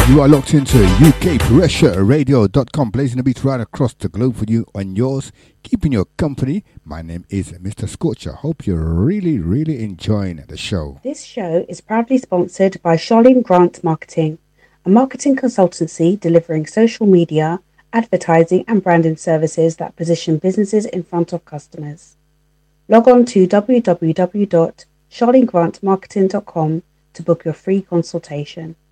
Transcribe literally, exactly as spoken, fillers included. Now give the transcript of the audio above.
You are locked into U K Pressure Radio dot com, blazing the beats right across the globe for you and yours, keeping your company. My name is Mister Scorcher. Hope you're really, really enjoying the show. This show is proudly sponsored by Charlene Grant Marketing, a marketing consultancy delivering social media, advertising and branding services that position businesses in front of customers. Log on to w w w dot charlene grant marketing dot com to book your free consultation.